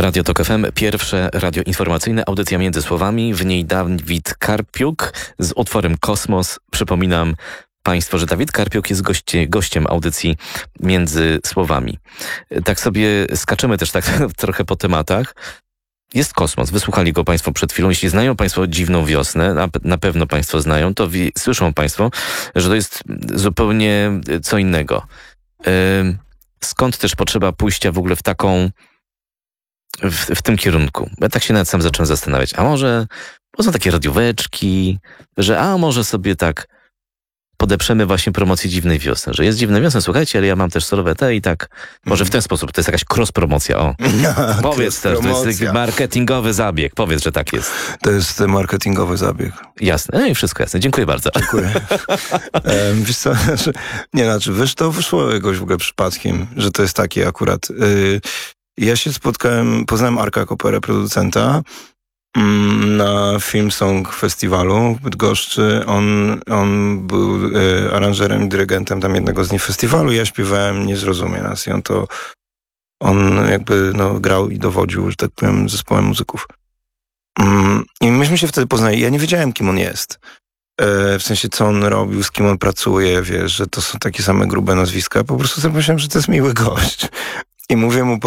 Radio Tok FM, pierwsze radio informacyjne, audycja Między Słowami, w niej Dawid Karpiuk z utworem Kosmos. Przypominam Państwu, że Dawid Karpiuk jest gościem audycji Między Słowami. Tak sobie skaczemy też tak trochę po tematach. Jest Kosmos, wysłuchali go Państwo przed chwilą. Jeśli znają Państwo Dziwną Wiosnę, na pewno Państwo znają, to słyszą Państwo, że to jest zupełnie co innego. Skąd też potrzeba pójścia w ogóle w taką, w tym kierunku? Ja tak się nawet sam zacząłem zastanawiać. A może są takie radióweczki, że może sobie tak podeprzemy właśnie promocję Dziwnej Wiosny, że jest Dziwna Wiosna, słuchajcie, ale ja mam też solowe te i tak, może w ten sposób, to jest jakaś cross-promocja, powiedz też, to jest marketingowy zabieg, powiedz, że tak jest. To jest marketingowy zabieg. Jasne, no i wszystko jasne, dziękuję bardzo. Dziękuję. Wiesz co, to wyszło jakoś w ogóle przypadkiem, że to jest takie akurat. Ja się poznałem Arka Koperę, producenta, na Film Song Festiwalu w Bydgoszczy. On był aranżerem i dyrygentem tam jednego z nich festiwalu. Ja śpiewałem Nie zrozumie nas i on jakby grał i dowodził, że tak powiem, zespołem muzyków. I myśmy się wtedy poznali. Ja nie wiedziałem, kim on jest. W sensie, co on robił, z kim on pracuje, wiesz, że to są takie same grube nazwiska. Po prostu sobie myślałem, że to jest miły gość. I mówię mu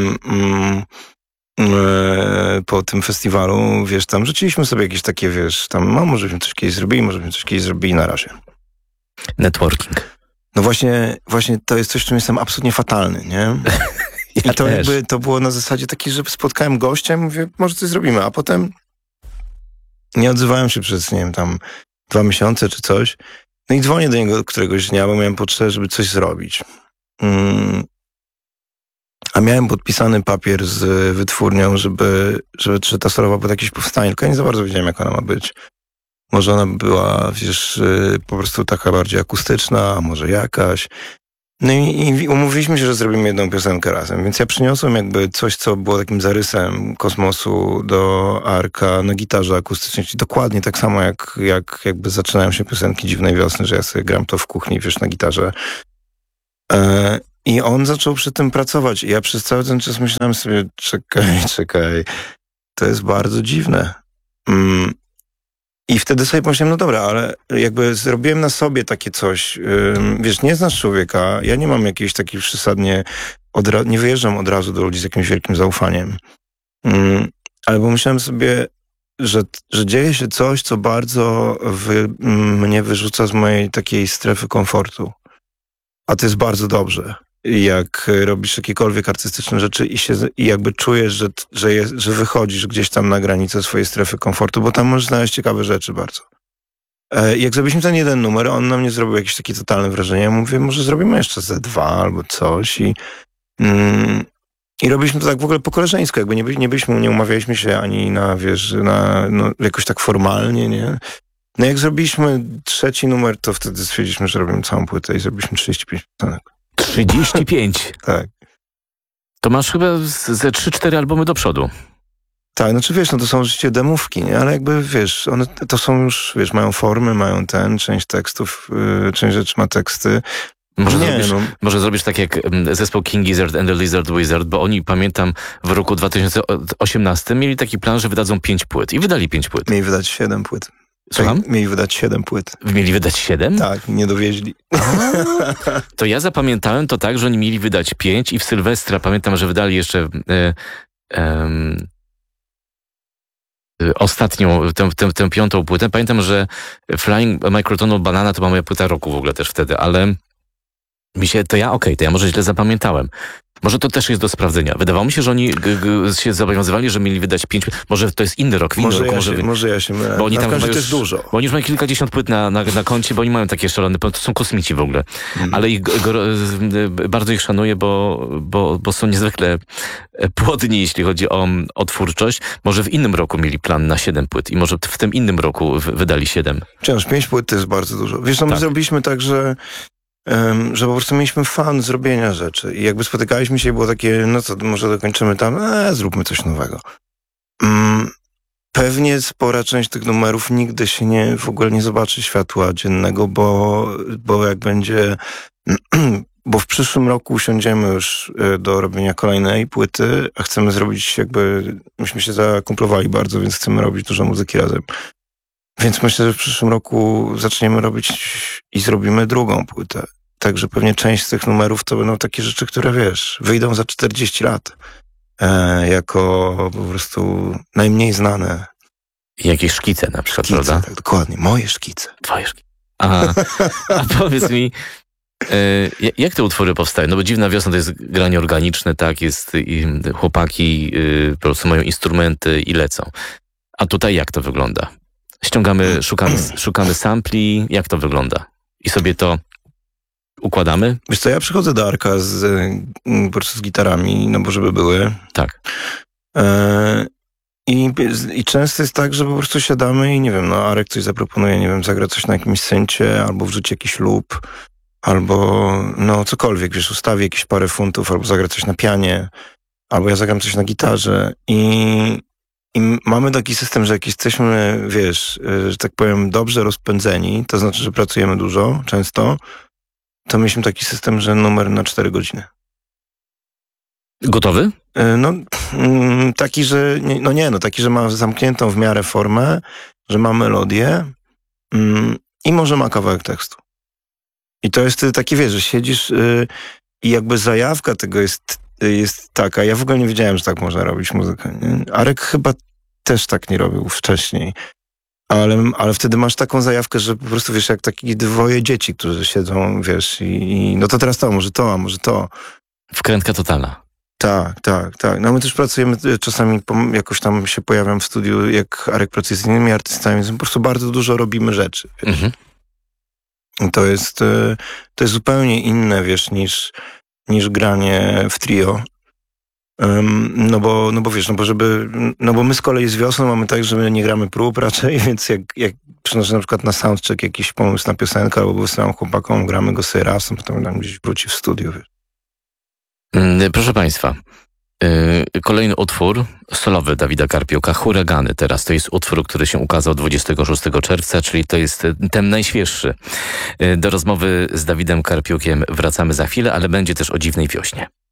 po tym festiwalu, wiesz, tam rzuciliśmy sobie jakieś takie, wiesz, tam, może byśmy coś kiedyś zrobili, na razie. Networking. No właśnie to jest coś, w czym jestem absolutnie fatalny, nie? I to też. jakby, to było na zasadzie takiej, że spotkałem gościa i mówię, może coś zrobimy, a potem nie odzywałem się przez, nie wiem, tam 2 miesiące czy coś. No i dzwonię do niego któregoś dnia, bo miałem potrzebę, żeby coś zrobić. A miałem podpisany papier z wytwórnią, że ta solowa pod jakieś powstanie, tylko ja nie za bardzo wiedziałem, jak ona ma być. Może ona była, wiesz, po prostu taka bardziej akustyczna, a może jakaś. No i umówiliśmy się, że zrobimy jedną piosenkę razem, więc ja przyniosłem jakby coś, co było takim zarysem kosmosu do Arka na gitarze akustycznej, czyli dokładnie tak samo jakby zaczynają się piosenki Dziwnej Wiosny, że ja sobie gram to w kuchni, wiesz, na gitarze. I on zaczął przy tym pracować. I ja przez cały ten czas myślałem sobie, czekaj, to jest bardzo dziwne. I wtedy sobie pomyślałem, no dobra, ale jakby zrobiłem na sobie takie coś. Wiesz, nie znasz człowieka, ja nie mam jakiejś takiej przesadnie, nie wyjeżdżam od razu do ludzi z jakimś wielkim zaufaniem. Ale pomyślałem sobie, że dzieje się coś, co bardzo mnie wyrzuca z mojej takiej strefy komfortu. A to jest bardzo dobrze. Jak robisz jakiekolwiek artystyczne rzeczy i jakby czujesz, że wychodzisz gdzieś tam na granicę swojej strefy komfortu, bo tam możesz znaleźć ciekawe rzeczy bardzo. Jak zrobiliśmy ten jeden numer, on na mnie zrobił jakieś takie totalne wrażenie. Ja mówię, może zrobimy jeszcze ze 2 albo coś i robiliśmy to tak w ogóle po koleżeńsku, jakby nie umawialiśmy się ani jakoś tak formalnie, nie? No jak zrobiliśmy 3 numer, to wtedy stwierdziliśmy, że robimy całą płytę i zrobiliśmy 35 piosenek. 35? Tak. To masz chyba ze 3-4 albumy do przodu. Tak, znaczy wiesz, to są oczywiście demówki, nie? Ale jakby wiesz, one to są już, wiesz, mają formy, mają część tekstów, część rzeczy ma teksty. Może zrobisz tak jak zespół King Gizzard and the Lizard Wizard, bo oni, pamiętam, w roku 2018 mieli taki plan, że wydadzą 5 płyt i wydali 5 płyt. Mieli wydać 7 płyt. Słucham? Mieli wydać 7 płyt. Mieli wydać 7? Tak, nie dowieźli. To ja zapamiętałem to tak, że oni mieli wydać 5 i w Sylwestra pamiętam, że wydali jeszcze ostatnią, tę 5. płytę. Pamiętam, że Flying Microtonal Banana to była moja płyta roku w ogóle też wtedy, ale to ja może źle zapamiętałem. Może to też jest do sprawdzenia. Wydawało mi się, że oni się zobowiązywali, że mieli wydać 5... Może to jest inny rok, w innym roku. Może ja się mylę. Bo oni tam to jest dużo. Bo oni już mają kilkadziesiąt płyt na koncie, bo oni mają takie szalone... To są kosmici w ogóle. Ale bardzo ich szanuję, bo są niezwykle płodni, jeśli chodzi o twórczość. Może w innym roku mieli plan na 7 płyt i może w tym innym roku wydali 7. Wciąż 5 płyt to jest bardzo dużo. Wiesz, my zrobiliśmy tak, że po prostu mieliśmy fan zrobienia rzeczy i jakby spotykaliśmy się i było takie, no co, może dokończymy tam, zróbmy coś nowego. Pewnie spora część tych numerów nigdy się w ogóle nie zobaczy światła dziennego, bo jak będzie bo w przyszłym roku usiądziemy już do robienia kolejnej płyty, a chcemy zrobić myśmy się zakumplowali bardzo, więc chcemy robić dużo muzyki razem. Więc myślę, że w przyszłym roku zaczniemy robić i zrobimy drugą płytę. Także pewnie część z tych numerów to będą takie rzeczy, które wyjdą za 40 lat. Jako po prostu najmniej znane. Jakieś szkice na przykład, prawda? Tak, dokładnie. Moje szkice. Twoje szkice. A powiedz mi, jak te utwory powstają? No bo Dziwna Wiosna to jest granie organiczne, tak? Jest i chłopaki po prostu mają instrumenty i lecą. A tutaj jak to wygląda? Ściągamy, szukamy sampli, jak to wygląda? I sobie to układamy? Wiesz co, ja przychodzę do Arka po prostu z gitarami, no bo żeby były. Tak. I często jest tak, że po prostu siadamy i nie wiem, no Arek coś zaproponuje, nie wiem, zagra coś na jakimś syncie, albo wrzuci jakiś loop, albo no cokolwiek, ustawi jakieś parę funtów, albo zagra coś na pianie, albo ja zagram coś na gitarze i mamy taki system, że jak jesteśmy, że tak powiem, dobrze rozpędzeni, to znaczy, że pracujemy dużo, często, to mieliśmy taki system, że numer na 4 godziny. Gotowy? No, taki, że taki, że ma zamkniętą w miarę formę, że ma melodię i może ma kawałek tekstu. I to jest takie, że siedzisz i jakby zajawka tego jest taka. Ja w ogóle nie wiedziałem, że tak można robić muzykę. Nie? Arek chyba też tak nie robił wcześniej. Ale wtedy masz taką zajawkę, że po prostu jak takie dwoje dzieci, którzy siedzą, i no to teraz to, może to, a może to. Wkrętka totalna. Tak. No my też pracujemy, czasami jakoś tam się pojawiam w studiu, jak Arek pracuje z innymi artystami, więc po prostu bardzo dużo robimy rzeczy. Mhm. To jest zupełnie inne, niż granie w trio. No bo my z kolei z Wiosną mamy tak, że my nie gramy prób raczej, więc jak przynoszę na przykład na soundcheck jakiś pomysł na piosenkę, albo wysyłam chłopakom, gramy go sobie raz, potem tam gdzieś wróci w studiu. Proszę Państwa, kolejny utwór solowy Dawida Karpiuka, Huragany teraz. To jest utwór, który się ukazał 26 czerwca, czyli to jest ten najświeższy. Do rozmowy z Dawidem Karpiukiem wracamy za chwilę, ale będzie też o Dziwnej Wiośnie.